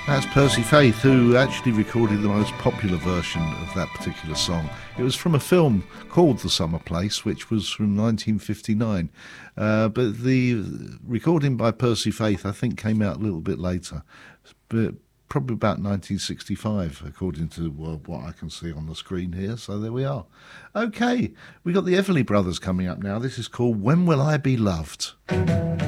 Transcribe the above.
That's Percy Faith, who actually recorded the most popular version of that particular song. It was from a film called The Summer Place, which was from 1959. But the recording by Percy Faith, I think, came out a little bit later, but probably about 1965, according to what I can see on the screen here. So there we are. Okay, we got the Everly Brothers coming up now. This is called When Will I Be Loved?